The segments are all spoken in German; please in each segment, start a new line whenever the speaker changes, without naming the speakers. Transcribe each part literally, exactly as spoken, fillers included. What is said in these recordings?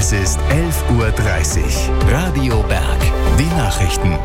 Es ist elf Uhr dreißig. Radio Berg. Die Nachrichten.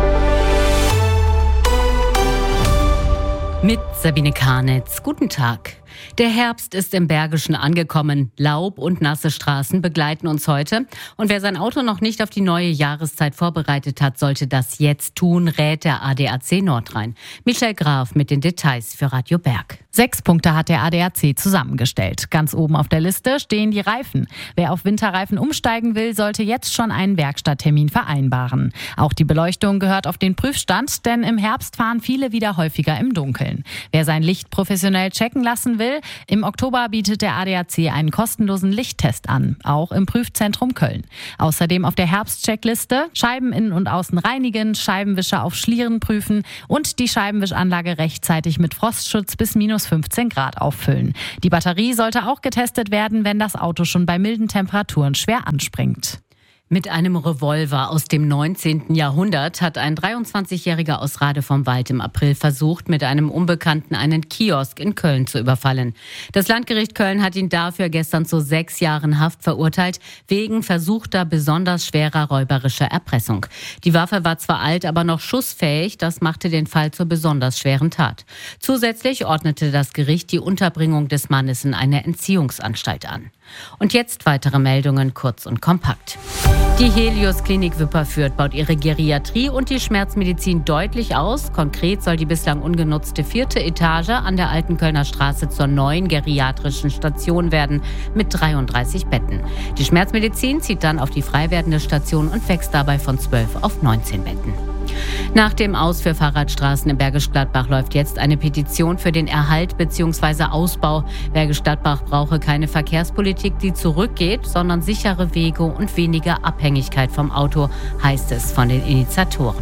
Mit Sabine Karnitz. Guten Tag. Der Herbst ist im Bergischen angekommen. Laub und nasse Straßen begleiten uns heute. Und wer sein Auto noch nicht auf die neue Jahreszeit vorbereitet hat, sollte das jetzt tun, rät der A D A C Nordrhein. Michel Graf mit den Details für Radio Berg.
Sechs Punkte hat der A D A C zusammengestellt. Ganz oben auf der Liste stehen die Reifen. Wer auf Winterreifen umsteigen will, sollte jetzt schon einen Werkstatttermin vereinbaren. Auch die Beleuchtung gehört auf den Prüfstand, denn im Herbst fahren viele wieder häufiger im Dunkeln. Wer sein Licht professionell checken lassen will, im Oktober bietet der A D A C einen kostenlosen Lichttest an, auch im Prüfzentrum Köln. Außerdem auf der Herbstcheckliste Scheiben innen und außen reinigen, Scheibenwischer auf Schlieren prüfen und die Scheibenwischanlage rechtzeitig mit Frostschutz bis minus fünfzehn Grad auffüllen. Die Batterie sollte auch getestet werden, wenn das Auto schon bei milden Temperaturen schwer anspringt.
Mit einem Revolver aus dem neunzehnten Jahrhundert hat ein dreiundzwanzigjähriger aus Rade vom Wald im April versucht, mit einem Unbekannten einen Kiosk in Köln zu überfallen. Das Landgericht Köln hat ihn dafür gestern zu sechs Jahren Haft verurteilt, wegen versuchter besonders schwerer räuberischer Erpressung. Die Waffe war zwar alt, aber noch schussfähig, das machte den Fall zur besonders schweren Tat. Zusätzlich ordnete das Gericht die Unterbringung des Mannes in eine Entziehungsanstalt an. Und jetzt weitere Meldungen, kurz und kompakt. Die Helios Klinik Wipperfürth baut ihre Geriatrie und die Schmerzmedizin deutlich aus. Konkret soll die bislang ungenutzte vierte Etage an der Alten Kölner Straße zur neuen geriatrischen Station werden mit dreiunddreißig Betten. Die Schmerzmedizin zieht dann auf die frei werdende Station und wächst dabei von zwölf auf neunzehn Betten. Nach dem Aus für Fahrradstraßen im Bergisch Gladbach läuft jetzt eine Petition für den Erhalt bzw. Ausbau. Bergisch Gladbach brauche keine Verkehrspolitik, die zurückgeht, sondern sichere Wege und weniger Abhängigkeit vom Auto, heißt es von den Initiatoren.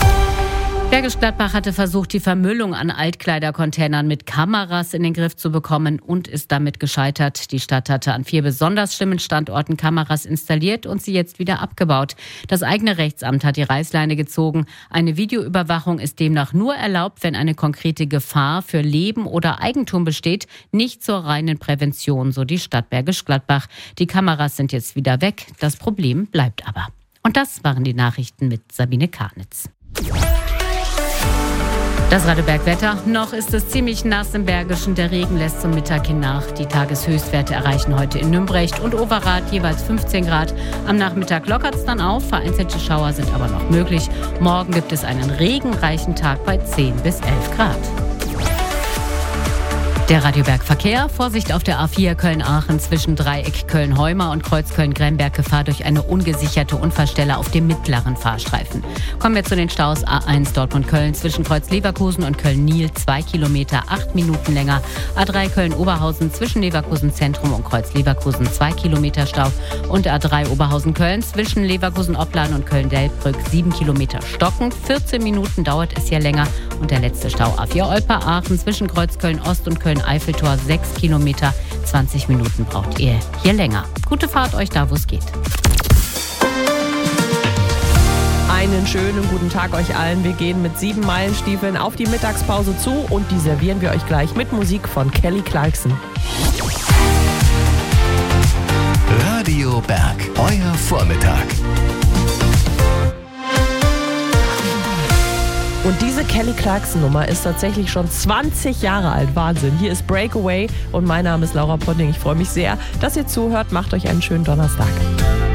Bergisch Gladbach hatte versucht, die Vermüllung an Altkleidercontainern mit Kameras in den Griff zu bekommen und ist damit gescheitert. Die Stadt hatte an vier besonders schlimmen Standorten Kameras installiert und sie jetzt wieder abgebaut. Das eigene Rechtsamt hat die Reißleine gezogen. Eine Videoüberwachung ist demnach nur erlaubt, wenn eine konkrete Gefahr für Leben oder Eigentum besteht, nicht zur reinen Prävention, so die Stadt Bergisch Gladbach. Die Kameras sind jetzt wieder weg, das Problem bleibt aber. Und das waren die Nachrichten mit Sabine Karnitz. Das Radio Berg Wetter. Noch ist es ziemlich nass im Bergischen. Der Regen lässt zum Mittag hin nach. Die Tageshöchstwerte erreichen heute in Nümbrecht und Overath jeweils fünfzehn Grad. Am Nachmittag lockert es dann auf. Vereinzelte Schauer sind aber noch möglich. Morgen gibt es einen regenreichen Tag bei zehn bis elf Grad. Der Radio Berg Verkehr. Vorsicht auf der A vier Köln-Aachen zwischen Dreieck Köln-Heuma und Kreuz Köln-Gremberg. Gefahr durch eine ungesicherte Unfallstelle auf dem mittleren Fahrstreifen. Kommen wir zu den Staus. A eins Dortmund-Köln zwischen Kreuz Leverkusen und Köln-Niel. Zwei Kilometer, acht Minuten länger. A drei Köln-Oberhausen zwischen Leverkusen Zentrum und Kreuz Leverkusen. Zwei Kilometer Stau. Und A drei Oberhausen-Köln zwischen Leverkusen-Opladen und Köln-Delbrück. Sieben Kilometer stocken. vierzehn Minuten dauert es hier länger. Und der letzte Stau A vier Olper-Aachen zwischen Kreuz Köln-Ost und Köln Eiffeltor, sechs Kilometer, zwanzig Minuten braucht ihr hier länger. Gute Fahrt euch da, wo es geht.
Einen schönen guten Tag euch allen. Wir gehen mit sieben Meilenstiefeln auf die Mittagspause zu und die servieren wir euch gleich mit Musik von Kelly Clarkson.
Radio Berg, euer Vormittag.
Und diese Kelly Clarkson-Nummer ist tatsächlich schon zwanzig Jahre alt. Wahnsinn. Hier ist Breakaway und mein Name ist Laura Potting. Ich freue mich sehr, dass ihr zuhört. Macht euch einen schönen Donnerstag.